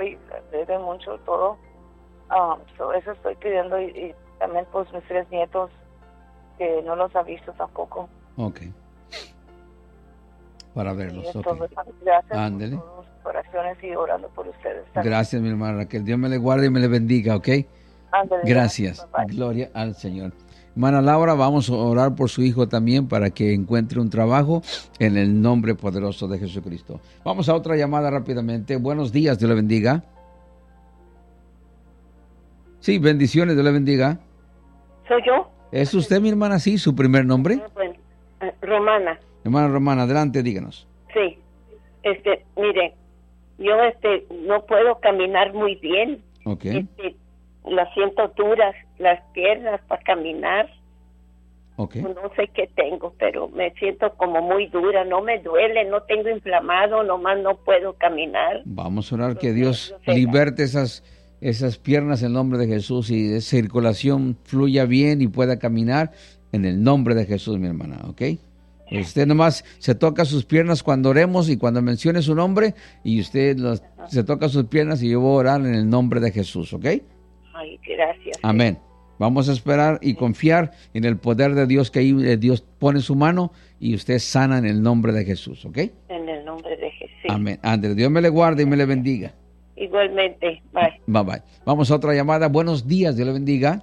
y debe mucho todo. Eso estoy pidiendo y también pues mis 3 nietos que no los ha visto tampoco. Ok. Para verlos, ok. Gracias Ándele. por sus oraciones y orando por ustedes. Gracias, mi hermana Raquel. Dios me le guarde y me le bendiga, ¿ok? Ándele, gracias. bye. Gloria al Señor. Hermana Laura, vamos a orar por su hijo también para que encuentre un trabajo en el nombre poderoso de Jesucristo. Vamos a otra llamada rápidamente. Buenos días, Dios le bendiga. Sí, bendiciones, Dios le bendiga. ¿Soy yo? ¿Es usted, mi hermana? Sí, su primer nombre. Bueno, Romana. Hermana Romana, adelante, díganos. Sí. Mire, yo no puedo caminar muy bien. Ok. Las siento duras, las piernas para caminar. Ok. No sé qué tengo, pero me siento como muy dura, no me duele, no tengo inflamado, nomás no puedo caminar. Vamos a orar que Dios liberte esas piernas en el nombre de Jesús y de circulación fluya bien y pueda caminar en el nombre de Jesús, mi hermana, ¿ok? Usted nomás se toca sus piernas cuando oremos y cuando mencione su nombre y usted se toca sus piernas y yo voy a orar en el nombre de Jesús, ¿ok? Ay, gracias. Amén. Vamos a esperar y confiar en el poder de Dios, que ahí Dios pone su mano y usted sana en el nombre de Jesús, ¿ok? En el nombre de Jesús. Amén. Andrés, Dios me le guarde y me le bendiga. Igualmente. Bye. Bye, bye. Vamos a otra llamada. Buenos días, Dios le bendiga.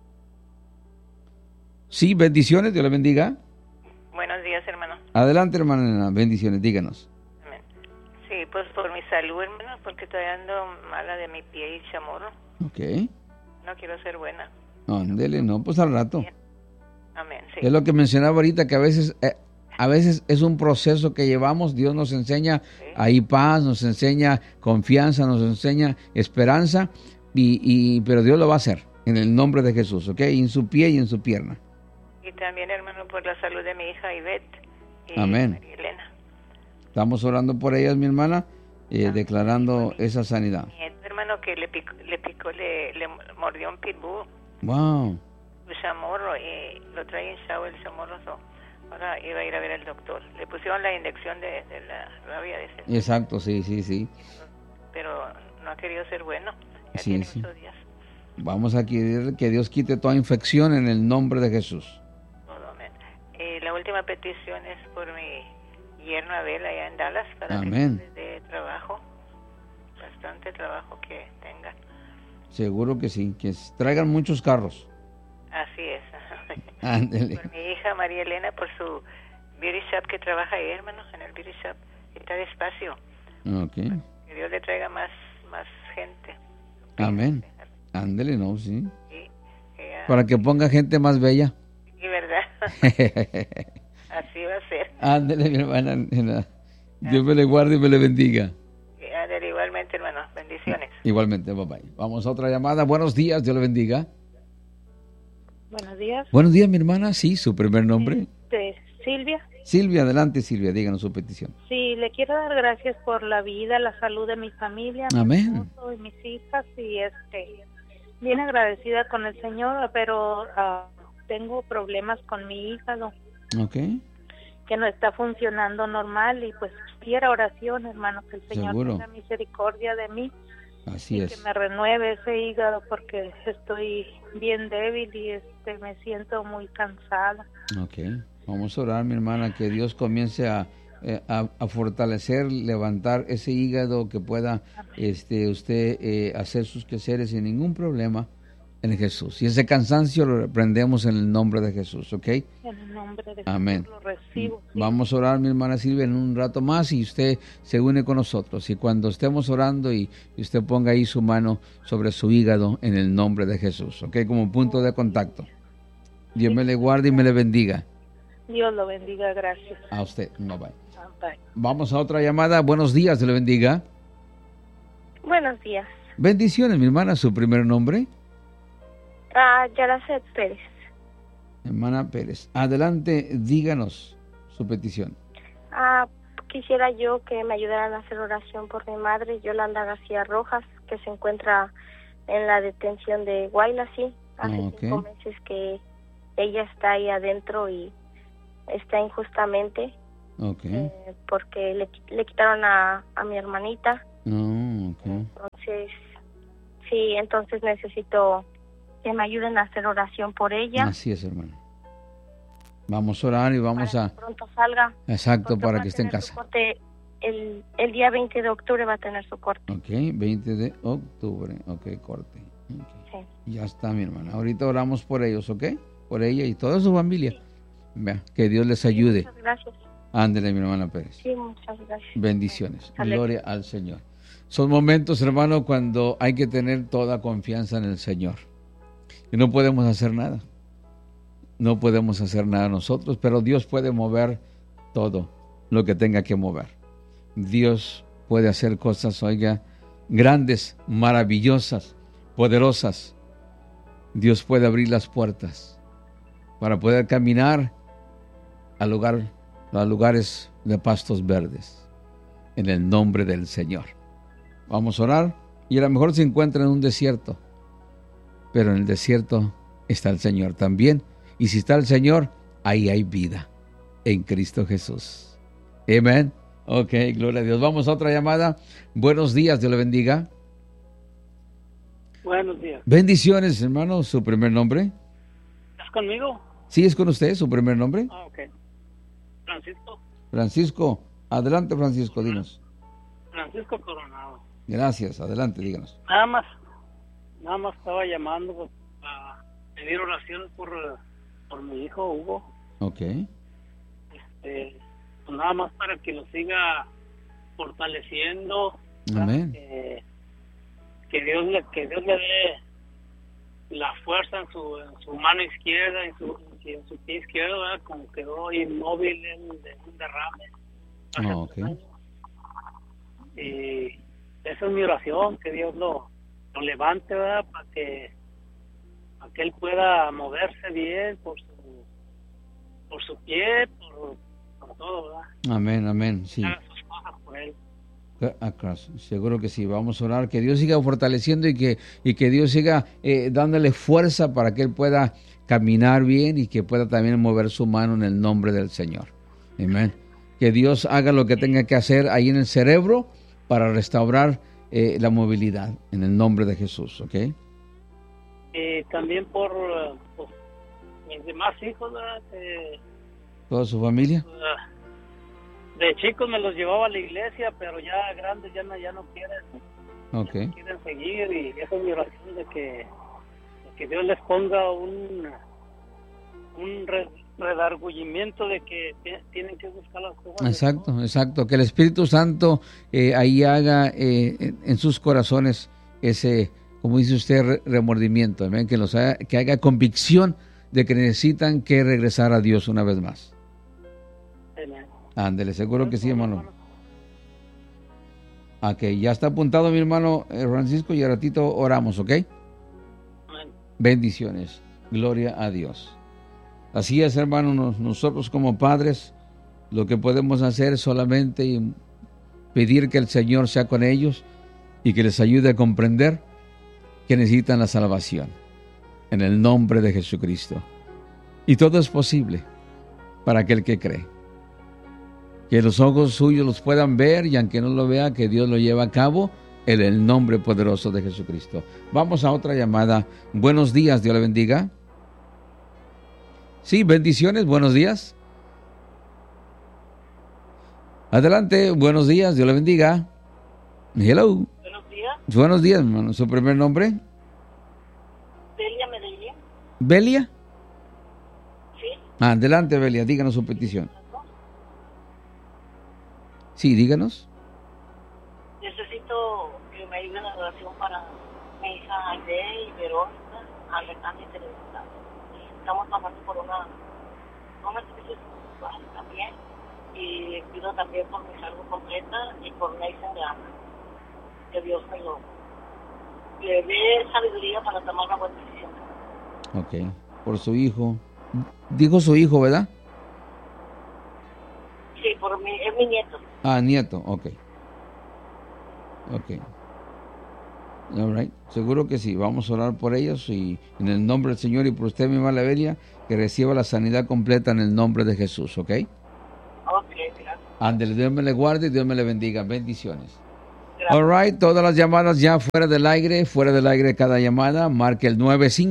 Sí, bendiciones, Dios le bendiga. Buenos días, hermano. Adelante, hermana, bendiciones, díganos. Amén. Sí, pues por mi salud, hermano, porque estoy ando mala de mi pie y chamorro. Ok. No quiero ser buena. Ándele, no, pues al rato. Bien. Amén, sí. Es lo que mencionaba ahorita, que a veces es un proceso que llevamos. Dios nos enseña ahí paz, nos enseña confianza, nos enseña esperanza, pero Dios lo va a hacer en el nombre de Jesús, ¿ok? En su pie y en su pierna. Y también, hermano, por la salud de mi hija Ivette y Amén. María Elena. Estamos orando por ellas, mi hermana, declarando esa sanidad. Mi hermano que le mordió un pitbull. Wow. Un chamorro y lo trae hinchado el chamorro. Ahora iba a ir a ver al doctor. Le pusieron la inyección de la rabia de ese. Exacto, sí. Pero no ha querido ser bueno. Ya Sí, tiene sí. muchos días. Vamos a pedir que Dios quite toda infección en el nombre de Jesús. Todo, amén. La última petición es por mi yerno Abel allá en Dallas para Amén. que de trabajo, bastante trabajo que tengan. Seguro que sí, que traigan muchos carros. Así es. Ándele. Por mi hija María Elena, por su beauty shop que trabaja ahí, hermano, en el beauty shop. Está despacio. Ok. Que Dios le traiga más gente. Amén. Ándele, no, sí. Sí, Para que ponga gente más bella. sí, ¿verdad? Así va a ser. Ándele, mi hermana. Dios me le guarde y me le bendiga. Ándale, igualmente, hermano. Bendiciones. Igualmente, bye bye. Vamos a otra llamada. Buenos días, Dios le bendiga. Buenos días. Buenos días, mi hermana. Sí, su primer nombre. Silvia. Silvia, adelante, Silvia, díganos su petición. Sí, le quiero dar gracias por la vida, la salud de mi familia, Amén. mi esposo y mis hijas, y bien agradecida con el Señor, pero tengo problemas con mi hígado, Ok. que no está funcionando normal, y pues quiero oración, hermano, que el Señor Seguro. tenga misericordia de mí. Así y es. que me renueve ese hígado, porque estoy bien débil y me siento muy cansada. Ok. Vamos a orar, mi hermana, que Dios comience a fortalecer, levantar ese hígado, que pueda usted hacer sus quehaceres sin ningún problema en Jesús. Y ese cansancio lo reprendemos en el nombre de Jesús, ¿ok? En el nombre de Jesús. Amén. Lo recibo. Sí. Vamos a orar, mi hermana Silvia, en un rato más, y usted se une con nosotros. Y cuando estemos orando y usted ponga ahí su mano sobre su hígado en el nombre de Jesús, ¿ok? Como punto de contacto. Dios me le guarde y me le bendiga. Dios lo bendiga, gracias. A usted, bye bye. Bye. Vamos a otra llamada. Buenos días, Dios le bendiga. Buenos días. Bendiciones, mi hermana, su primer nombre. Yaracet Pérez. Hermana Pérez. Adelante, díganos su petición. Quisiera yo que me ayudaran a hacer oración por mi madre, Yolanda García Rojas, que se encuentra en la detención de Guaynazí. Hace 5 meses que ella está ahí adentro y está injustamente, porque le quitaron a mi hermanita, Okay. Entonces, sí, entonces necesito que me ayuden a hacer oración por ella. Así es, hermano. Vamos a orar y vamos para a... que pronto salga. Exacto, para que esté en casa. El día 20 de octubre va a tener su corte. Ok, 20 de octubre. Ok, corte. Okay. Sí. Ya está, mi hermana. Ahorita oramos por ellos, ¿ok? Por ella y toda su familia. Sí. Vea, que Dios les ayude. Sí, muchas gracias. Ándele, mi hermana Pérez. Sí, muchas gracias. Bendiciones. Vale. Gloria al Señor. Son momentos, hermano, cuando hay que tener toda confianza en el Señor. Y no podemos hacer nada. No podemos hacer nada nosotros, pero Dios puede mover todo lo que tenga que mover. Dios puede hacer cosas, oiga, grandes, maravillosas, poderosas. Dios puede abrir las puertas para poder caminar a lugares de pastos verdes, en el nombre del Señor. Vamos a orar, y a lo mejor se encuentra en un desierto, pero en el desierto está el Señor también, y si está el Señor, ahí hay vida, en Cristo Jesús. Amén. Ok, gloria a Dios. Vamos a otra llamada. Buenos días, Dios le bendiga. Buenos días. Bendiciones, hermano. ¿Su primer nombre? ¿Es conmigo? Sí, es con usted. ¿Su primer nombre? Ok. Francisco. Francisco. Adelante, Francisco, dinos. Francisco Coronado. Gracias. Adelante, díganos. Nada más estaba llamando para pedir oraciones por mi hijo Hugo. Ok. Pues nada más para que lo siga fortaleciendo. Amén. Que Dios le dé la fuerza en su mano izquierda, en su pie izquierdo, ¿verdad? Como quedó inmóvil de un derrame. Okay. Y esa es mi oración, que Dios lo levante, ¿verdad? Para que él pueda moverse bien por su pie, por todo, ¿verdad? Amén, amén, sí. Haga sus cosas por él. Seguro que sí. Vamos a orar, que Dios siga fortaleciendo y que Dios siga dándole fuerza para que él pueda caminar bien y que pueda también mover su mano en el nombre del Señor. Amén. Que Dios haga lo que tenga que hacer ahí en el cerebro para restaurar la movilidad en el nombre de Jesús, ¿ok? Y también por mis demás hijos, ¿verdad? ¿Toda su familia? De chicos me los llevaba a la iglesia, pero ya grandes ya no quieren. Okay. No quieren seguir, y esa es mi oración, de que Dios les ponga un redargüimiento de que tienen que buscar las cosas. Exacto. Que el Espíritu Santo ahí haga en sus corazones ese, como dice usted, remordimiento, ¿ven? Que haga convicción de que necesitan que regresar a Dios una vez más. Ándele, seguro que sí, hermano. Ok, ya está apuntado mi hermano Francisco, y a ratito oramos, ¿ok? Amén. Bendiciones, gloria a Dios. Así es, hermano, nosotros como padres lo que podemos hacer es solamente pedir que el Señor sea con ellos y que les ayude a comprender que necesitan la salvación en el nombre de Jesucristo. Y todo es posible para aquel que cree. Que los ojos suyos los puedan ver, y aunque no lo vea, que Dios lo lleve a cabo en el nombre poderoso de Jesucristo. Vamos a otra llamada. Buenos días, Dios le bendiga. Sí, bendiciones, buenos días. Adelante, buenos días, Dios le bendiga. Hello. Buenos días. Buenos días, hermano. ¿Su primer nombre? Belia Medellín. ¿Belia? Sí. Adelante, Belia, díganos su petición. Sí, díganos. Necesito que me ayuden a oración para mi hija Aide y Verónica, Alejandra y Teresa. Estamos pasando por una crisis también, y pido también por mi salud completa y por Nathan de Ana. Que Dios le dé sabiduría para tomar una buena decisión. Ok, por su hijo. Dijo su hijo, ¿verdad? Sí, es mi nieto. Ah, nieto, ok. All right. Seguro que sí, vamos a orar por ellos, y en el nombre del Señor y por usted, mi hermana Belia, que reciba la sanidad completa en el nombre de Jesús, ¿ok? Ok, gracias. Ándele, Dios me le guarde y Dios me le bendiga. Bendiciones. All right, todas las llamadas ya fuera del aire cada llamada, marque el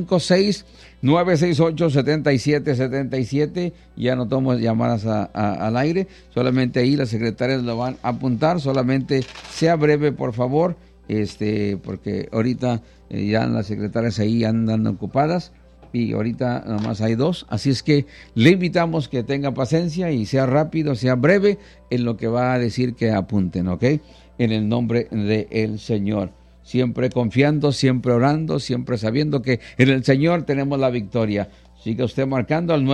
956-968-7777, ya no tomo llamadas al aire, solamente ahí las secretarias lo van a apuntar, solamente sea breve por favor, porque ahorita ya las secretarias ahí andan ocupadas y ahorita nomás hay 2, así es que le invitamos que tenga paciencia y sea rápido, sea breve en lo que va a decir que apunten, ¿ok? En el nombre del Señor. Siempre confiando, siempre orando, siempre sabiendo que en el Señor tenemos la victoria. Siga usted marcando al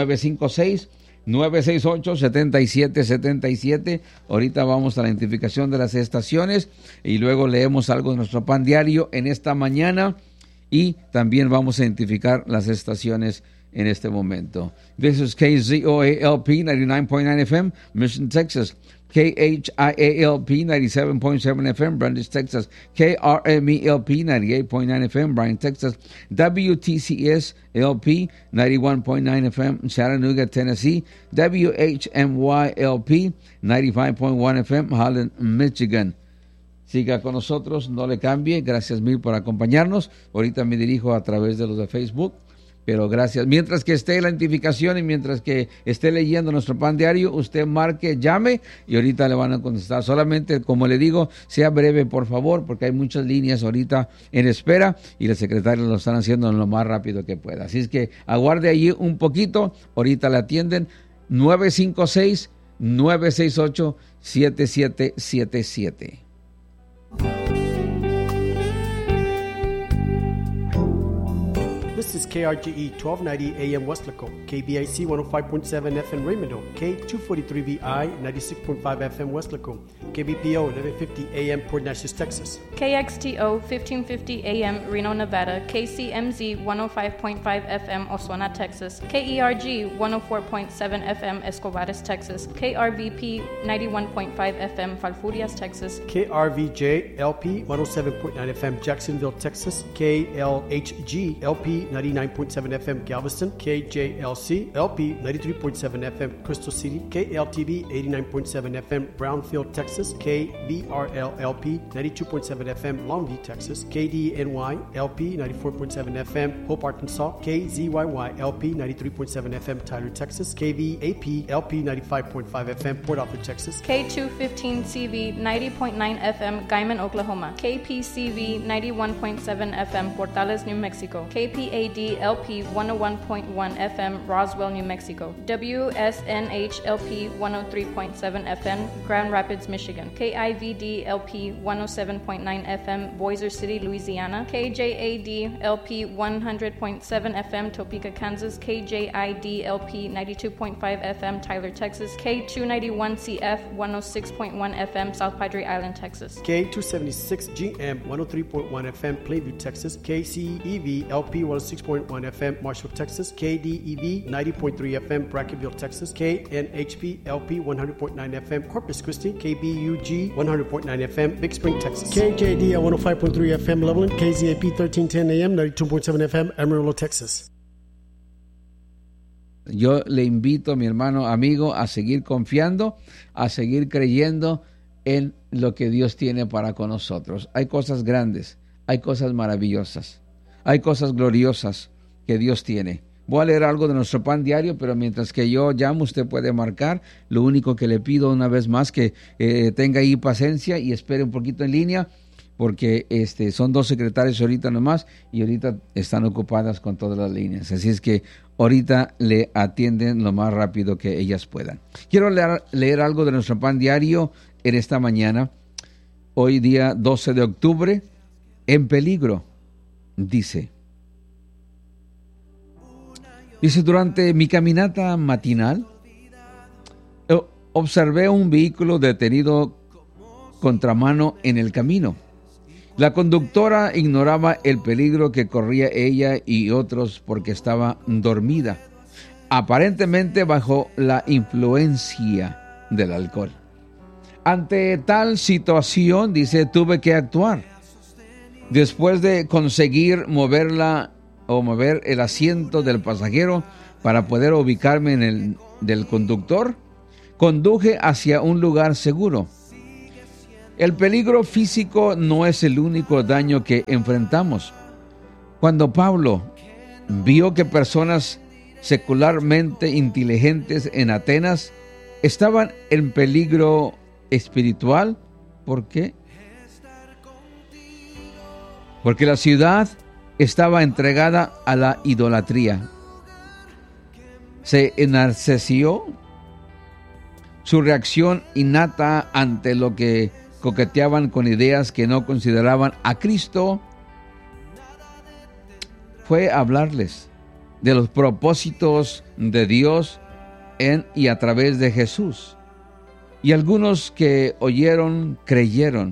956-968-7777. Ahorita vamos a la identificación de las estaciones y luego leemos algo de nuestro pan diario en esta mañana y también vamos a identificar las estaciones en este momento. This is KZOALP 99.9 FM, Mission, Texas. KHIALP 97.7 FM, Brandis, Texas. KRMELP 98.9 FM, Bryan, Texas. WTCS LP 91.9 FM, Chattanooga, Tennessee. WHMY LP 95.1 FM, Holland, Michigan. Siga con nosotros, no le cambie. Gracias mil por acompañarnos. Ahorita me dirijo a través de los de Facebook. Pero gracias. Mientras que esté la identificación y mientras que esté leyendo nuestro pan diario, usted marque, llame y ahorita le van a contestar. Solamente, como le digo, sea breve, por favor, porque hay muchas líneas ahorita en espera y los secretarios lo están haciendo lo más rápido que pueda. Así es que aguarde allí un poquito. Ahorita le atienden 956-968-7777. This is KRGE 1290 AM Westlaco, KBIC 105.7 FM Raymondville, K243VI 96.5 FM Westlaco, KBPO 1150 AM Port Neches, Texas, KXTO 1550 AM Reno, Nevada, KCMZ 105.5 FM Osuna, Texas, KERG 104.7 FM Escobares, Texas, KRVP 91.5 FM Falfurrias, Texas, KRVJ LP 107.9 FM Jacksonville, Texas, KLHG LP 99.7 FM Galveston, KJLC LP 93.7 FM Crystal City, KLTV 89.7 FM Brownfield, Texas, KBRL LP 92.7 FM Longview, Texas, KDNY LP 94.7 FM Hope, Arkansas, KZYY LP 93.7 FM Tyler, Texas, KVAP LP 95.5 FM Port Arthur, Texas, K215CV 90.9 FM Guyman, Oklahoma, KPCV 91.7 FM Portales, New Mexico, KPAD LP 101.1 FM Roswell, New Mexico, WSNH LP 103.7 FM Grand Rapids, Michigan, KIVD LP 107.9 FM Boiser City, Louisiana, KJAD LP 100.7 FM Topeka, Kansas, KJID LP 92.5 FM Tyler, Texas, K291CF 106.1 FM South Padre Island, Texas, K276GM 103.1 FM Plainview, Texas, KCEV LP 106.1 FM Marshall, Texas, KDEV 90.3 FM Brackenville, Texas, KNHP LP 100.9 FM Corpus Christi, KBUG 100.9 FM Big Spring, Texas, KJD 105.3 FM Levelland, KZAP 1310 AM 92.7 FM Amarillo, Texas. Yo le invito, mi hermano, amigo, a seguir confiando, a seguir creyendo en lo que Dios tiene para con nosotros. Hay cosas grandes, hay cosas maravillosas, hay cosas gloriosas que Dios tiene. Voy a leer algo de nuestro pan diario, pero mientras que yo llamo, usted puede marcar. Lo único que le pido una vez más que tenga ahí paciencia y espere un poquito en línea, porque son 2 secretarias ahorita nomás y ahorita están ocupadas con todas las líneas. Así es que ahorita le atienden lo más rápido que ellas puedan. Quiero leer algo de nuestro pan diario en esta mañana. Hoy día 12 de octubre, en peligro, dice, durante mi caminata matinal, observé un vehículo detenido contramano en el camino. La conductora ignoraba el peligro que corría ella y otros porque estaba dormida, aparentemente bajo la influencia del alcohol. Ante tal situación, dice, tuve que actuar. Después de conseguir mover el asiento del pasajero para poder ubicarme en el del conductor, conduje hacia un lugar seguro. El peligro físico no es el único daño que enfrentamos. Cuando Pablo vio que personas secularmente inteligentes en Atenas estaban en peligro espiritual, ¿por qué? Porque la ciudad estaba entregada a la idolatría. Se enardeció. Su reacción innata ante lo que coqueteaban con ideas que no consideraban a Cristo fue hablarles de los propósitos de Dios en y a través de Jesús. Y algunos que oyeron, creyeron.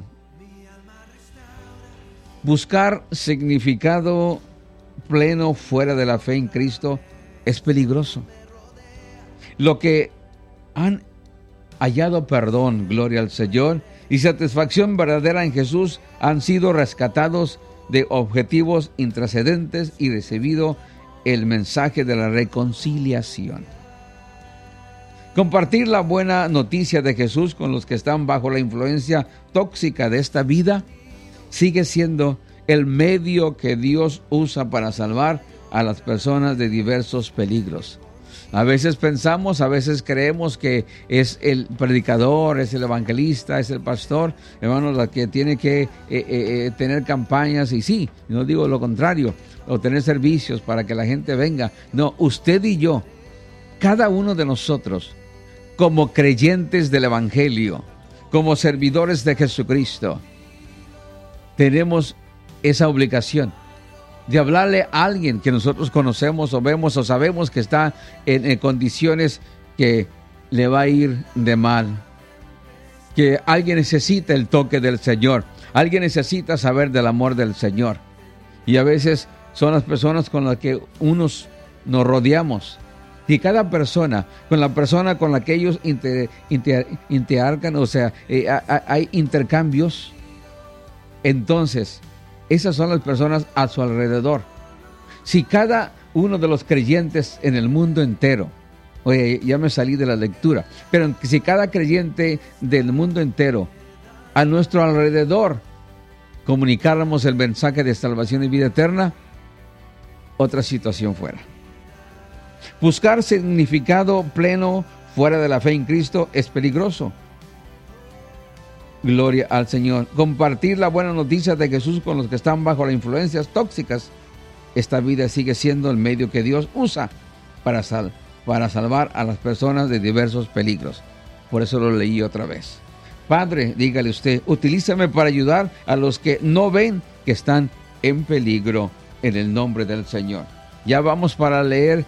Buscar significado pleno fuera de la fe en Cristo es peligroso. Lo que han hallado perdón, gloria al Señor, y satisfacción verdadera en Jesús han sido rescatados de objetivos intrascendentes y recibido el mensaje de la reconciliación. Compartir la buena noticia de Jesús con los que están bajo la influencia tóxica de esta vida sigue siendo el medio que Dios usa para salvar a las personas de diversos peligros. A veces pensamos, a veces creemos que es el predicador, es el evangelista, es el pastor, hermanos, la que tiene que tener campañas, y sí, no digo lo contrario, o tener servicios para que la gente venga. No, usted y yo, cada uno de nosotros, como creyentes del evangelio, como servidores de Jesucristo, tenemos esa obligación de hablarle a alguien que nosotros conocemos o vemos o sabemos que está en condiciones que le va a ir de mal, que alguien necesita el toque del Señor, alguien necesita saber del amor del Señor. Y a veces son las personas con las que unos nos rodeamos. Y cada persona, con la persona con la que ellos interactúan, o sea, hay intercambios, entonces esas son las personas a su alrededor. Si cada uno de los creyentes en el mundo entero, oye, ya me salí de la lectura, pero si cada creyente del mundo entero a nuestro alrededor comunicáramos el mensaje de salvación y vida eterna, otra situación fuera. Buscar significado pleno fuera de la fe en Cristo es peligroso. Gloria al Señor. Compartir la buena noticia de Jesús con los que están bajo las influencias tóxicas. Esta vida sigue siendo el medio que Dios usa para salvar a las personas de diversos peligros. Por eso lo leí otra vez. Padre, dígale usted, utilízame para ayudar a los que no ven que están en peligro en el nombre del Señor. Ya vamos para leer,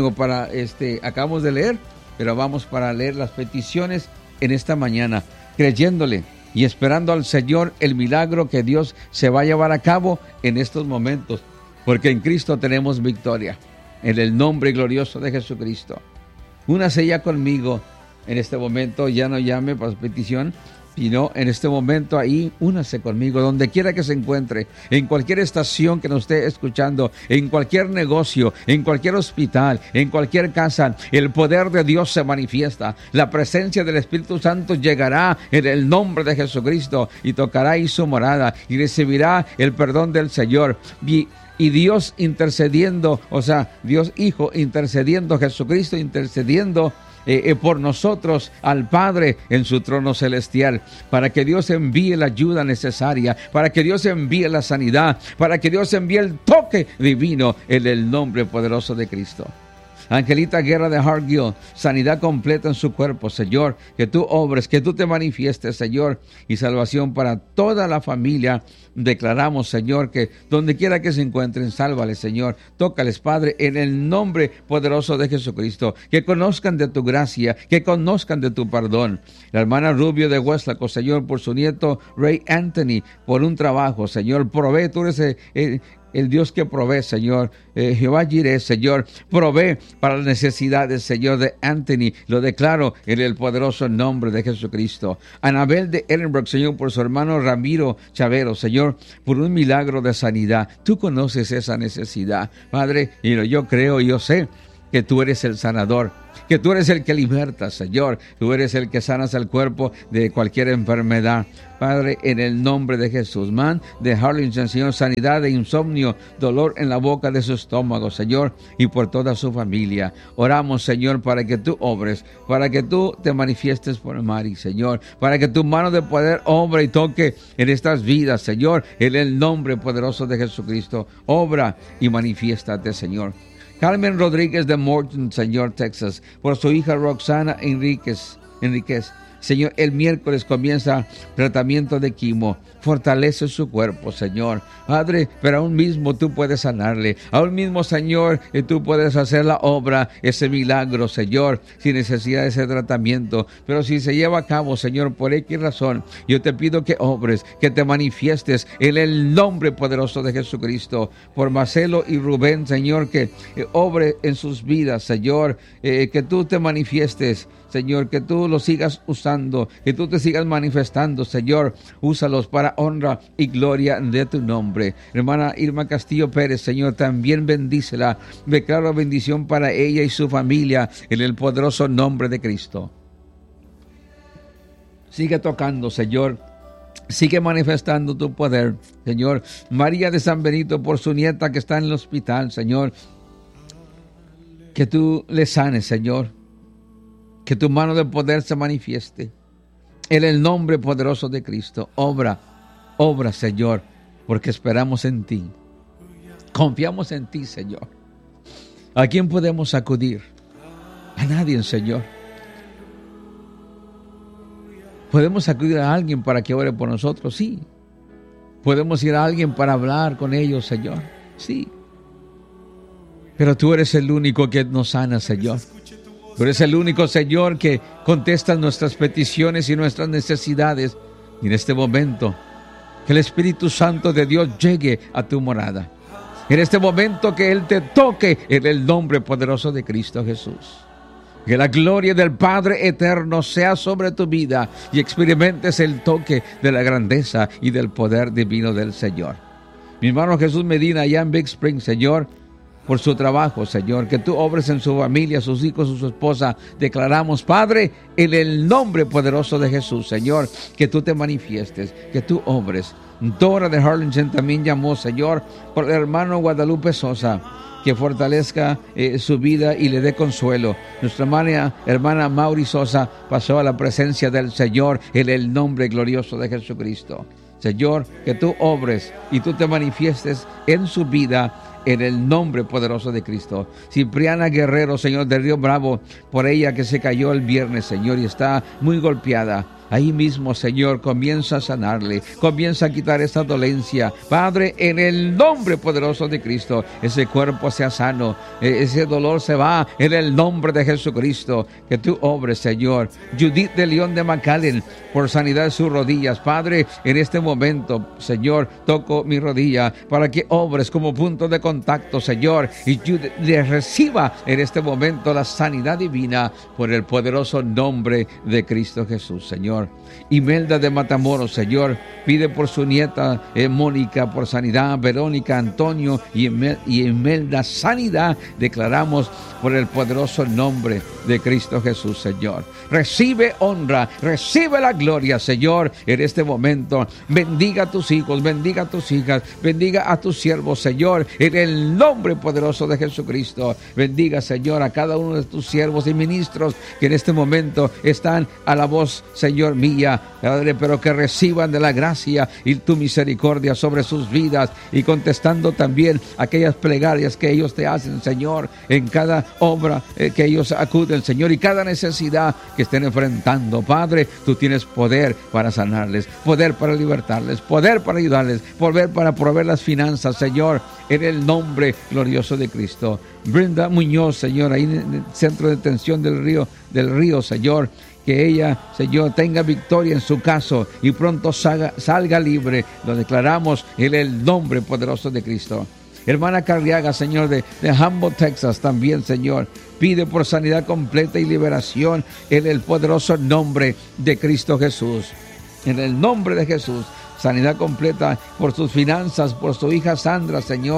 acabamos de leer, pero vamos para leer las peticiones en esta mañana, creyéndole y esperando al Señor el milagro que Dios se va a llevar a cabo en estos momentos, porque en Cristo tenemos victoria, en el nombre glorioso de Jesucristo. Únase ya conmigo en este momento, ya no llame para su petición, sino en este momento ahí, únase conmigo, donde quiera que se encuentre, en cualquier estación que nos esté escuchando, en cualquier negocio, en cualquier hospital, en cualquier casa, el poder de Dios se manifiesta, la presencia del Espíritu Santo llegará en el nombre de Jesucristo y tocará ahí su morada y recibirá el perdón del Señor. Y Dios intercediendo, o sea, Dios Hijo intercediendo, Jesucristo intercediendo por nosotros al Padre en su trono celestial, para que Dios envíe la ayuda necesaria, para que Dios envíe la sanidad, para que Dios envíe el toque divino en el nombre poderoso de Cristo. Angelita Guerra de Hartgill, sanidad completa en su cuerpo, Señor, que tú obres, que tú te manifiestes, Señor, y salvación para toda la familia. Declaramos, Señor, que donde quiera que se encuentren, sálvales, Señor, tócales, Padre, en el nombre poderoso de Jesucristo, que conozcan de tu gracia, que conozcan de tu perdón. La hermana Rubio de Hueslaco, Señor, por su nieto Ray Anthony, por un trabajo, Señor, provee, tú eres el Dios que provee, Señor. Jehová Jireh, Señor, provee para las necesidades, Señor, de Anthony. Lo declaro en el poderoso nombre de Jesucristo. Anabel de Edinburgh, Señor, por su hermano Ramiro Chavero, Señor, por un milagro de sanidad. Tú conoces esa necesidad, Padre, y yo creo, yo sé que tú eres el sanador, que tú eres el que libertas, Señor. Tú eres el que sanas el cuerpo de cualquier enfermedad. Padre, en el nombre de Jesús, man de Harlingen, Señor, sanidad de insomnio, dolor en la boca de su estómago, Señor, y por toda su familia. Oramos, Señor, para que tú obres, para que tú te manifiestes por Mari, Señor, para que tu mano de poder obre y toque en estas vidas, Señor, en el nombre poderoso de Jesucristo. Obra y manifiéstate, Señor. Carmen Rodríguez de Morton, Señor, Texas, por su hija Roxana Enríquez. Señor, el miércoles comienza tratamiento de quimo. Fortalece su cuerpo, Señor. Padre, pero aún mismo tú puedes sanarle. Aún mismo, Señor, tú puedes hacer la obra, ese milagro, Señor, sin necesidad de ese tratamiento. Pero si se lleva a cabo, Señor, por X razón, yo te pido que obres, que te manifiestes en el nombre poderoso de Jesucristo. Por Marcelo y Rubén, Señor, que obre en sus vidas, Señor, que tú te manifiestes, Señor, que tú los sigas usando, que tú te sigas manifestando, Señor. Úsalos para honra y gloria de tu nombre. Hermana Irma Castillo Pérez, Señor, también bendícela. Declaro bendición para ella y su familia en el poderoso nombre de Cristo. Sigue tocando, Señor. Sigue manifestando tu poder, Señor. María de San Benito, por su nieta que está en el hospital, Señor. Que tú le sanes, Señor. Que tu mano de poder se manifieste. En el nombre poderoso de Cristo. Obra, Señor, porque esperamos en ti. Confiamos en ti, Señor. ¿A quién podemos acudir? A nadie, Señor. ¿Podemos acudir a alguien para que ore por nosotros? Sí. ¿Podemos ir a alguien para hablar con ellos, Señor? Sí. Pero tú eres el único que nos sana, Señor. Tú eres el único, Señor, que contesta nuestras peticiones y nuestras necesidades. Y en este momento, que el Espíritu Santo de Dios llegue a tu morada. En este momento, que Él te toque en el nombre poderoso de Cristo Jesús. Que la gloria del Padre eterno sea sobre tu vida y experimentes el toque de la grandeza y del poder divino del Señor. Mi hermano Jesús Medina, allá en Big Spring, Señor, por su trabajo, Señor, que tú obres en su familia, sus hijos, su esposa. Declaramos, Padre, en el nombre poderoso de Jesús, Señor, que tú te manifiestes, que tú obres. Dora de Harlingen también llamó, Señor, por el hermano Guadalupe Sosa, que fortalezca su vida y le dé consuelo. Nuestra hermana Mauri Sosa pasó a la presencia del Señor en el nombre glorioso de Jesucristo. Señor, que tú obres y tú te manifiestes en su vida en el nombre poderoso de Cristo. Cipriana Guerrero, Señor, de Río Bravo, por ella que se cayó el viernes, Señor, y está muy golpeada. Ahí mismo, Señor, comienza a sanarle, comienza a quitar esa dolencia. Padre, en el nombre poderoso de Cristo, ese cuerpo sea sano, ese dolor se va en el nombre de Jesucristo. Que tú obres, Señor. Judith de León de McAllen, por sanidad de sus rodillas. Padre, en este momento, Señor, toco mi rodilla para que obres como punto de contacto, Señor, y Judith le reciba en este momento la sanidad divina por el poderoso nombre de Cristo Jesús, Señor. Imelda de Matamoros, Señor, pide por su nieta Mónica por sanidad. Verónica, Antonio y Imelda, sanidad. Declaramos por el poderoso nombre de Cristo Jesús, Señor. Recibe honra, recibe la gloria, Señor, en este momento. Bendiga a tus hijos, bendiga a tus hijas, bendiga a tus siervos, Señor, en el nombre poderoso de Jesucristo. Bendiga, Señor, a cada uno de tus siervos y ministros que en este momento están a la voz, Señor, mía, Padre, pero que reciban de la gracia y tu misericordia sobre sus vidas, y contestando también aquellas plegarias que ellos te hacen, Señor, en cada obra que ellos acuden, Señor, y cada necesidad que estén enfrentando. Padre, tú tienes poder para sanarles, poder para libertarles, poder para ayudarles, poder para proveer las finanzas, Señor, en el nombre glorioso de Cristo. Brenda Muñoz, Señor, ahí en el centro de detención del río, Señor, que ella, Señor, tenga victoria en su caso y pronto salga libre. Lo declaramos en el nombre poderoso de Cristo. Hermana Carriaga, Señor, de Humboldt, Texas, también, Señor, pide por sanidad completa y liberación en el poderoso nombre de Cristo Jesús. En el nombre de Jesús, sanidad completa por sus finanzas, por su hija Sandra, Señor,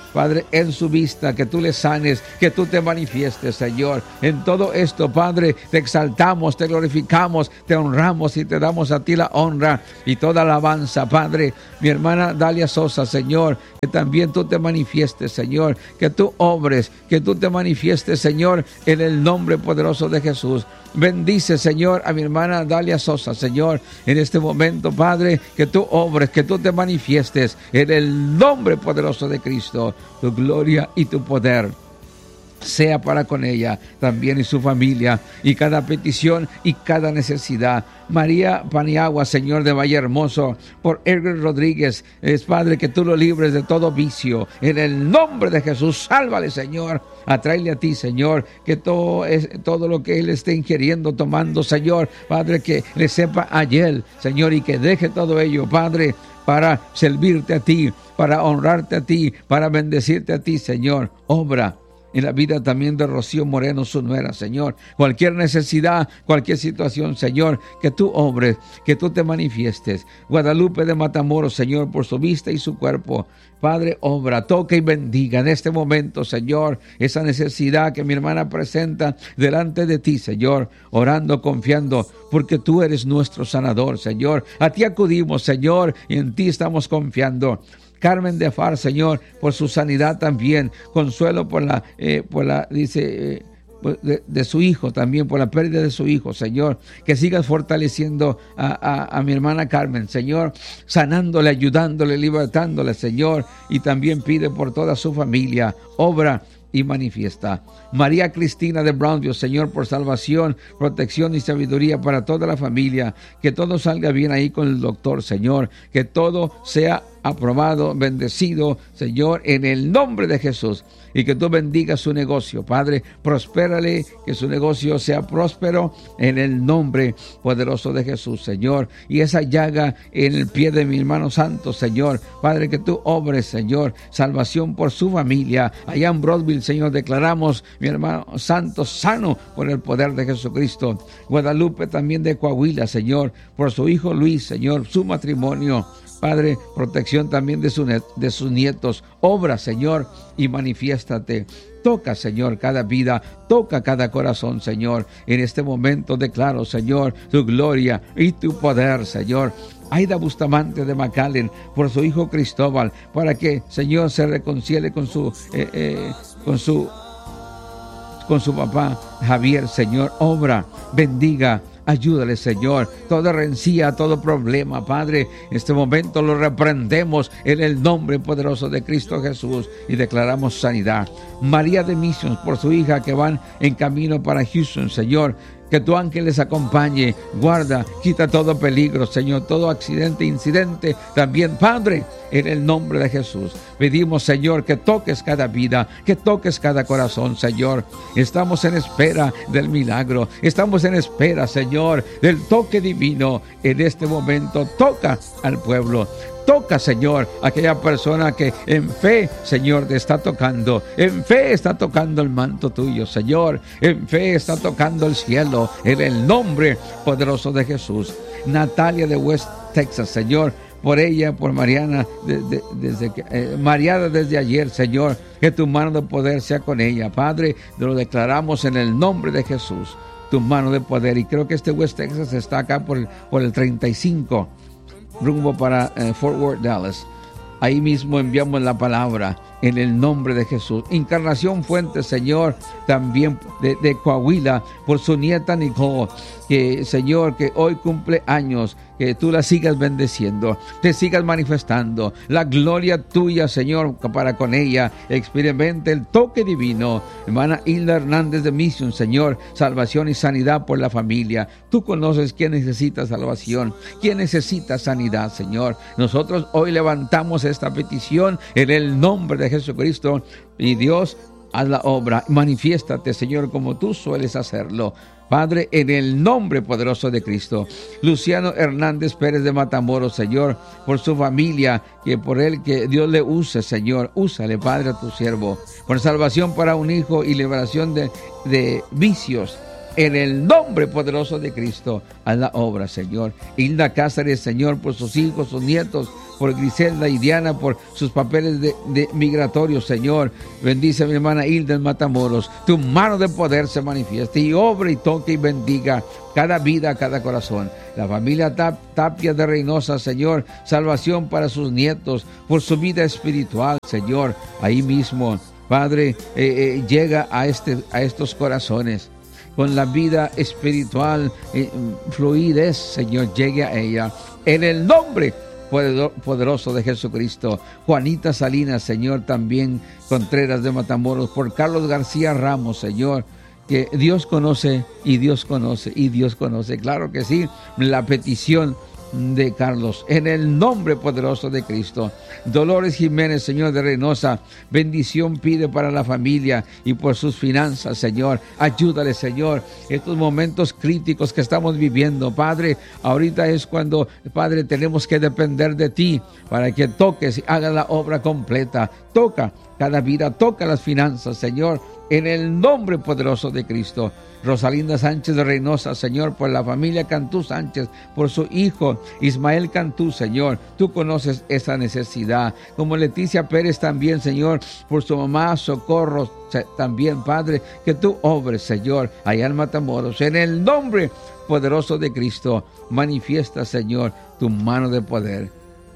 Padre, en su vista, que tú le sanes, que tú te manifiestes, Señor. En todo esto, Padre, te exaltamos, te glorificamos, te honramos y te damos a ti la honra y toda alabanza, Padre. Mi hermana Dalia Sosa, Señor, que también tú te manifiestes, Señor, que tú obres, que tú te manifiestes, Señor, en el nombre poderoso de Jesús. Bendice, Señor, a mi hermana Dalia Sosa, Señor, en este momento, Padre, que tú obres, que tú te manifiestes en el nombre poderoso de Cristo. Tu gloria y tu poder sea para con ella también y su familia, y cada petición y cada necesidad. María Paniagua, Señor, de Valle Hermoso, por Edgar Rodríguez, es Padre, que tú lo libres de todo vicio, en el nombre de Jesús. Sálvale, Señor, atráele a ti, Señor, que todo lo que él esté ingiriendo, tomando, Señor, Padre, que le sepa ayer, Señor, y que deje todo ello, Padre, para servirte a ti, para honrarte a ti, para bendecirte a ti, Señor. Obra en la vida también de Rocío Moreno, su nuera, Señor. Cualquier necesidad, cualquier situación, Señor, que tú obres, que tú te manifiestes. Guadalupe de Matamoros, Señor, por su vista y su cuerpo. Padre, obra, toca y bendiga en este momento, Señor, esa necesidad que mi hermana presenta delante de ti, Señor, orando, confiando, porque tú eres nuestro sanador, Señor. A ti acudimos, Señor, y en ti estamos confiando. Carmen de Far, Señor, por su sanidad también. Consuelo por la de su hijo también, por la pérdida de su hijo, Señor. Que sigas fortaleciendo a mi hermana Carmen, Señor, sanándole, ayudándole, libertándole, Señor. Y también pide por toda su familia. Obra y manifiesta. María Cristina de Brownsville, Señor, por salvación, protección y sabiduría para toda la familia. Que todo salga bien ahí con el doctor, Señor. Que todo sea aprobado, bendecido, Señor, en el nombre de Jesús. Y que tú bendigas su negocio, Padre. Prospérale, que su negocio sea próspero en el nombre poderoso de Jesús, Señor. Y esa llaga en el pie de mi hermano santo, Señor, Padre, que tú obres, Señor, salvación por su familia. Allá en Broadville, Señor, declaramos mi hermano santo sano por el poder de Jesucristo. Guadalupe también de Coahuila, Señor, por su hijo Luis, Señor, su matrimonio. Padre, protección también de sus nietos. Obra, Señor, y manifiéstate. Toca, Señor, cada vida, toca cada corazón, Señor. En este momento declaro, Señor, tu gloria y tu poder, Señor. Aida Bustamante de McAllen, por su hijo Cristóbal, para que, Señor, se reconcilie con su papá Javier, Señor. Obra, bendiga. Ayúdale, Señor, toda rencilla, todo problema, Padre, en este momento lo reprendemos en el nombre poderoso de Cristo Jesús y declaramos sanidad. María de Missions, por su hija que van en camino para Houston, Señor, que tu ángel les acompañe, guarda, quita todo peligro, Señor, todo accidente, incidente, también, Padre, en el nombre de Jesús. Pedimos, Señor, que toques cada vida, que toques cada corazón, Señor. Estamos en espera del milagro, estamos en espera, Señor, del toque divino. En este momento, toca al pueblo. Toca, Señor, aquella persona que en fe, Señor, te está tocando. En fe está tocando el manto tuyo, Señor. En fe está tocando el cielo, en el nombre poderoso de Jesús. Natalia de West Texas, Señor, por ella, por Mariana, Mariana desde ayer, Señor, que tu mano de poder sea con ella. Padre, lo declaramos en el nombre de Jesús, tu mano de poder. Y creo que este West Texas está acá por el 35, rumbo para Fort Worth, Dallas. Ahí mismo enviamos la palabra en el nombre de Jesús. Encarnación Fuentes, Señor, también de Coahuila, por su nieta Nicole, que, Señor, que hoy cumple años, que tú la sigas bendeciendo, te sigas manifestando la gloria tuya, Señor, para con ella experimente el toque divino. Hermana Hilda Hernández de Mission, Señor, salvación y sanidad por la familia. Tú conoces quién necesita salvación, quién necesita sanidad, Señor. Nosotros hoy levantamos esta petición en el nombre de Jesucristo, y Dios, haz la obra, manifiéstate, Señor, como tú sueles hacerlo, Padre, en el nombre poderoso de Cristo. Luciano Hernández Pérez de Matamoros, Señor, por su familia, que por él, que Dios le use, Señor, úsale, Padre, a tu siervo, por salvación para un hijo y liberación de vicios, En el nombre poderoso de Cristo, a la obra, Señor. Hilda Cáceres, Señor, por sus hijos, sus nietos, por Griselda y Diana, por sus papeles de migratorios, Señor. Bendice a mi hermana Hilda en Matamoros. Tu mano de poder se manifieste y obra y toque y bendiga cada vida, cada corazón. La familia Tapia de Reynosa, Señor, salvación para sus nietos, por su vida espiritual, Señor. Ahí mismo, Padre, llega a estos corazones. Con la vida espiritual, fluidez, Señor, llegue a ella. En el nombre poderoso de Jesucristo. Juanita Salinas, Señor, también Contreras de Matamoros, por Carlos García Ramos, Señor, que Dios conoce y Dios conoce y Dios conoce. Claro que sí, la petición de Carlos, en el nombre poderoso de Cristo. Dolores Jiménez, Señor, de Reynosa, bendición pide para la familia y por sus finanzas, Señor. Ayúdale, Señor, estos momentos críticos que estamos viviendo, Padre. Ahorita es cuando, Padre, tenemos que depender de ti para que toques y hagas la obra completa. Toca cada vida, toca las finanzas, Señor, en el nombre poderoso de Cristo. Rosalinda Sánchez de Reynosa, Señor, por la familia Cantú Sánchez, por su hijo Ismael Cantú, Señor. Tú conoces esa necesidad. Como Leticia Pérez también, Señor, por su mamá Socorro también, Padre, que tú obres, Señor, allá en Matamoros. En el nombre poderoso de Cristo, manifiesta, Señor, tu mano de poder.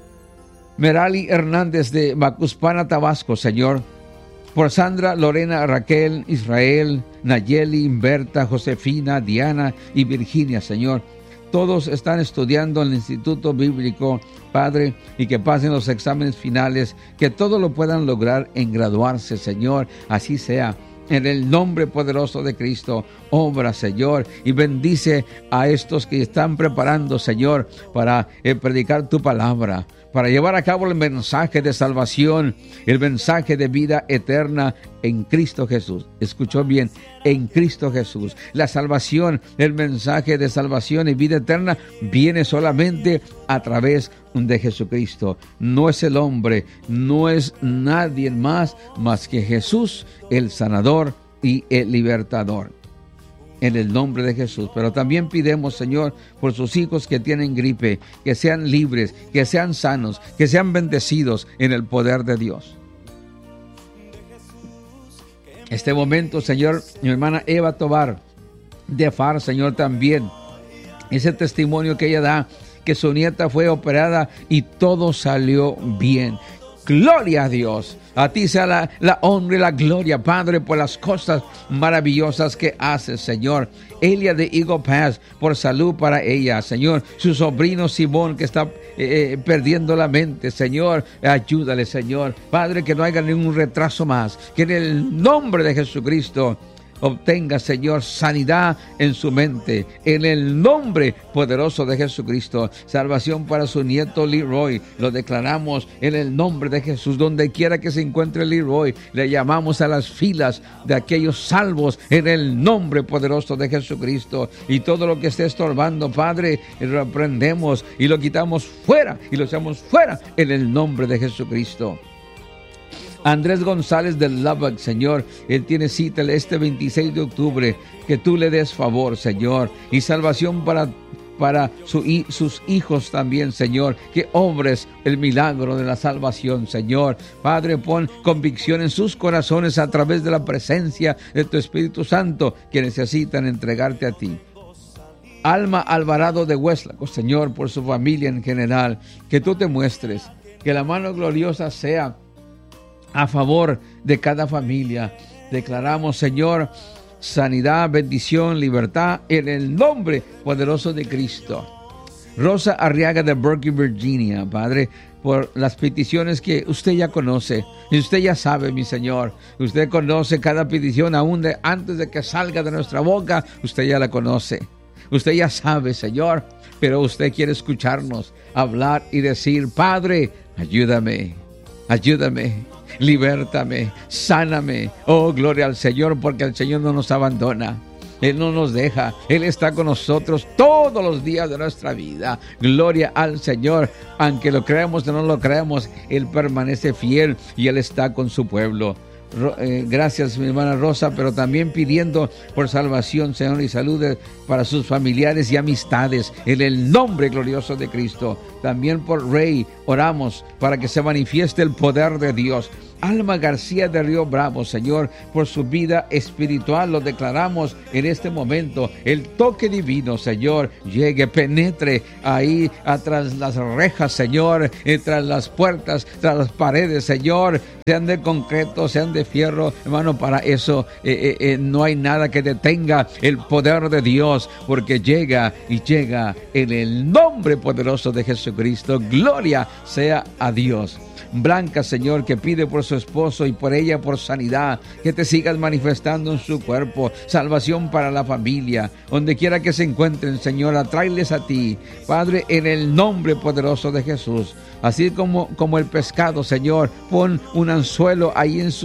Merali Hernández de Macuspana, Tabasco, Señor, por Sandra, Lorena, Raquel, Israel, Nayeli, Berta, Josefina, Diana y Virginia, Señor. Todos están estudiando en el Instituto Bíblico, Padre, y que pasen los exámenes finales, que todo lo puedan lograr en graduarse, Señor. Así sea. En el nombre poderoso de Cristo, obra, Señor, y bendice a estos que están preparando, Señor, para predicar tu palabra, para llevar a cabo el mensaje de salvación, el mensaje de vida eterna en Cristo Jesús. Escuchó bien, en Cristo Jesús. La salvación, el mensaje de salvación y vida eterna viene solamente a través de Jesucristo. No es el hombre, no es nadie más que Jesús, el sanador y el libertador. En el nombre de Jesús. Pero también pidemos, Señor, por sus hijos que tienen gripe, que sean libres, que sean sanos, que sean bendecidos en el poder de Dios. Este momento, Señor, mi hermana Eva Tobar de FAR, Señor, también ese testimonio que ella da, que su nieta fue operada y todo salió bien. Gloria a Dios. A ti sea la honra y la gloria, Padre, por las cosas maravillosas que haces, Señor. Elia de Eagle Pass, por salud para ella, Señor. Su sobrino Simón, que está perdiendo la mente, Señor. Ayúdale, Señor. Padre, que no haya ningún retraso más. Que en el nombre de Jesucristo obtenga, Señor, sanidad en su mente, en el nombre poderoso de Jesucristo. Salvación para su nieto Leroy, lo declaramos en el nombre de Jesús. Donde quiera que se encuentre Leroy, le llamamos a las filas de aquellos salvos en el nombre poderoso de Jesucristo. Y todo lo que esté estorbando, Padre, lo reprendemos y lo quitamos fuera y lo echamos fuera en el nombre de Jesucristo. Andrés González del Lubbock, Señor, él tiene cita este 26 de octubre, que tú le des favor, Señor, y salvación para sus hijos también, Señor, que obres el milagro de la salvación, Señor. Padre, pon convicción en sus corazones a través de la presencia de tu Espíritu Santo, que necesitan entregarte a ti. Alma Alvarado de Hueslaco, Señor, por su familia en general, que tú te muestres, que la mano gloriosa sea a favor de cada familia. Declaramos, Señor, sanidad, bendición, libertad en el nombre poderoso de Cristo. Rosa Arriaga de Berkeley, Virginia, Padre, por las peticiones que usted ya conoce. Y usted ya sabe, mi Señor. Usted conoce cada petición aún antes de que salga de nuestra boca. Usted ya la conoce. Usted ya sabe, Señor. Pero usted quiere escucharnos hablar y decir: Padre, ayúdame, ayúdame. Libértame, sáname. Oh, gloria al Señor, porque el Señor no nos abandona. Él no nos deja. Él está con nosotros todos los días de nuestra vida. Gloria al Señor. Aunque lo creamos o no lo creamos, Él permanece fiel y Él está con su pueblo. Gracias, mi hermana Rosa, pero también pidiendo por salvación, Señor, y salud para sus familiares y amistades, en el nombre glorioso de Cristo. También por Rey oramos para que se manifieste el poder de Dios. Alma García de Río Bravo, Señor, por su vida espiritual, lo declaramos en este momento. El toque divino, Señor, llegue, penetre ahí tras las rejas, Señor, tras las puertas, tras las paredes, Señor, sean de concreto, sean de fierro, hermano. Para eso no hay nada que detenga el poder de Dios, porque llega y llega en el nombre poderoso de Jesucristo. Gloria sea a Dios. Blanca, Señor, que pide por su esposo y por ella por sanidad, que te sigas manifestando en su cuerpo, salvación para la familia, donde quiera que se encuentren, Señor, atráeles a ti, Padre, en el nombre poderoso de Jesús. Así como el pescado, Señor, pon un anzuelo ahí en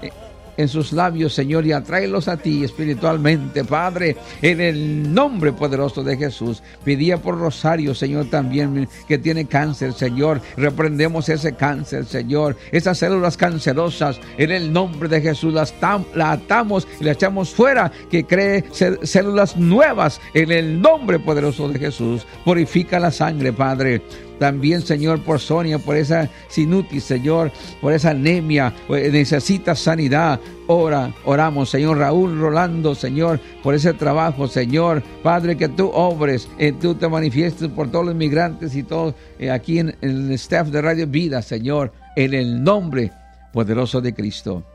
sus labios, Señor, y atráelos a ti espiritualmente, Padre, en el nombre poderoso de Jesús. Pedía por Rosario, Señor, también, que tiene cáncer, Señor. Reprendemos ese cáncer, Señor, esas células cancerosas, en el nombre de Jesús, la atamos y la echamos fuera, que cree células nuevas, en el nombre poderoso de Jesús. Purifica la sangre, Padre. También, Señor, por Sonia, por esa sinutis, Señor, por esa anemia, necesita sanidad. Oramos, Señor, Raúl Rolando, Señor, por ese trabajo, Señor, Padre, que tú obres, tú te manifiestes por todos los migrantes y todos aquí en el staff de Radio Vida, Señor, en el nombre poderoso de Cristo.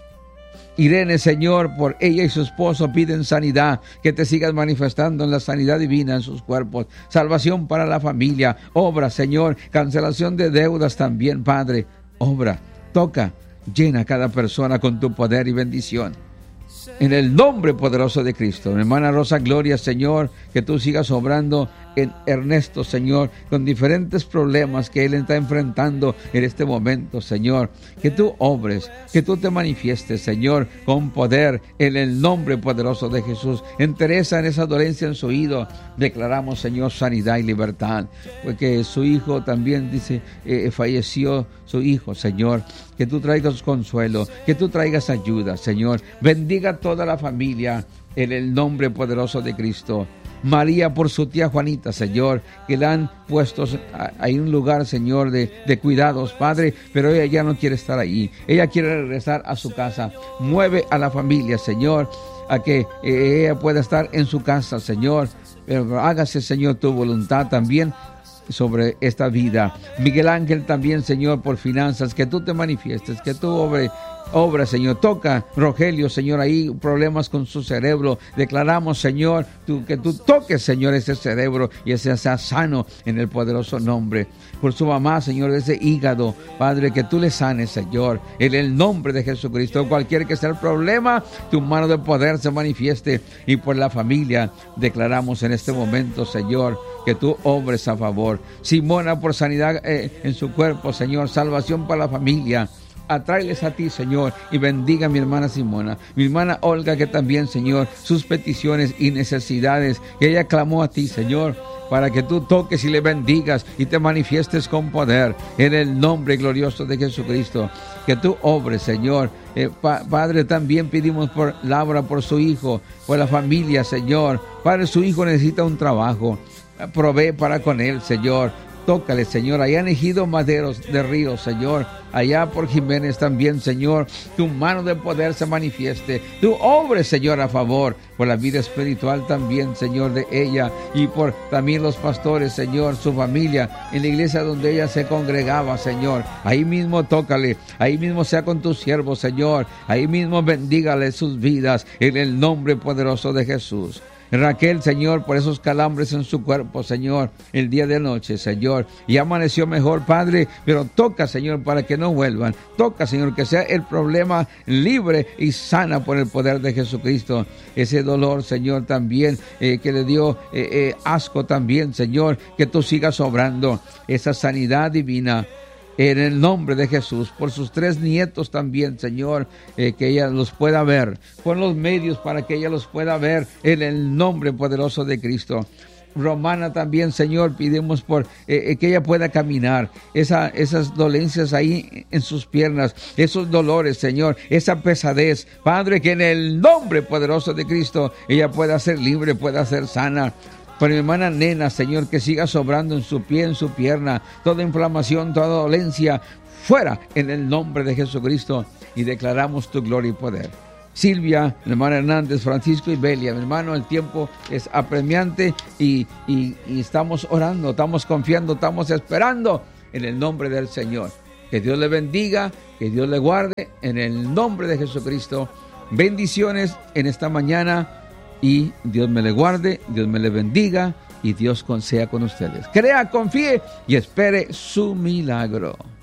Irene, Señor, por ella y su esposo piden sanidad, que te sigas manifestando en la sanidad divina en sus cuerpos, salvación para la familia, obra, Señor, cancelación de deudas también, Padre, obra, toca, llena a cada persona con tu poder y bendición. En el nombre poderoso de Cristo. Mi hermana Rosa Gloria, Señor, que tú sigas obrando en Ernesto, Señor, con diferentes problemas que él está enfrentando en este momento, Señor. Que tú obres, que tú te manifiestes, Señor, con poder, en el nombre poderoso de Jesús. En Teresa, en esa dolencia en su oído, declaramos, Señor, sanidad y libertad, porque su hijo también dice, falleció su hijo, Señor. Que tú traigas consuelo, que tú traigas ayuda, Señor. Bendiga a toda la familia en el nombre poderoso de Cristo. María, por su tía Juanita, Señor, que la han puesto ahí en un lugar, Señor, de cuidados, Padre, pero ella ya no quiere estar ahí. Ella quiere regresar a su casa. Mueve a la familia, Señor, a que ella pueda estar en su casa, Señor. Pero hágase, Señor, tu voluntad también sobre esta vida. Miguel Ángel también, Señor, por finanzas, que tú te manifiestes, que tú obra, Señor. Toca Rogelio, Señor, ahí problemas con su cerebro. Declaramos, Señor, que tú toques, Señor, ese cerebro y ese sea sano en el poderoso nombre. Por su mamá, Señor, ese hígado, Padre, que tú le sanes, Señor, en el nombre de Jesucristo. Cualquier que sea el problema, tu mano de poder se manifieste. Y por la familia, declaramos en este momento, Señor, que tú obres a favor. Simona, por sanidad en su cuerpo, Señor, salvación para la familia. Atráeles a ti, Señor, y bendiga a mi hermana Simona, mi hermana Olga, que también, Señor, sus peticiones y necesidades, que ella clamó a ti, Señor, para que tú toques y le bendigas y te manifiestes con poder, en el nombre glorioso de Jesucristo. Que tú obres, Señor. Padre, también pedimos por Laura, por su hijo, por la familia, Señor. Padre, su hijo necesita un trabajo, provee para con él, Señor. Tócale, Señor, allá en Ejido Maderos de Río, Señor, allá por Jiménez también, Señor, tu mano de poder se manifieste, tu obres, Señor, a favor, por la vida espiritual también, Señor, de ella, y por también los pastores, Señor, su familia, en la iglesia donde ella se congregaba, Señor, ahí mismo tócale, ahí mismo sea con tus siervos, Señor, ahí mismo bendígale sus vidas, en el nombre poderoso de Jesús. Raquel, Señor, por esos calambres en su cuerpo, Señor, el día de noche, Señor, y amaneció mejor, Padre, pero toca, Señor, para que no vuelvan. Toca, Señor, que sea el problema libre y sana por el poder de Jesucristo. Ese dolor, Señor, también, que le dio asco también, Señor, que tú sigas obrando esa sanidad divina. En el nombre de Jesús, por sus 3 nietos también, Señor, que ella los pueda ver, pon los medios para que ella los pueda ver, en el nombre poderoso de Cristo. Romana también, Señor, pedimos por que ella pueda caminar, esas dolencias ahí en sus piernas, esos dolores, Señor, esa pesadez, Padre, que en el nombre poderoso de Cristo ella pueda ser libre, pueda ser sana. Por mi hermana Nena, Señor, que siga sobrando en su pie, en su pierna, toda inflamación, toda dolencia, fuera en el nombre de Jesucristo, y declaramos tu gloria y poder. Silvia, mi hermana Hernández, Francisco y Belia, mi hermano, el tiempo es apremiante y estamos orando, estamos confiando, estamos esperando en el nombre del Señor. Que Dios le bendiga, que Dios le guarde en el nombre de Jesucristo. Bendiciones en esta mañana y Dios me le guarde, Dios me le bendiga y Dios sea con ustedes. Crea, confíe y espere su milagro.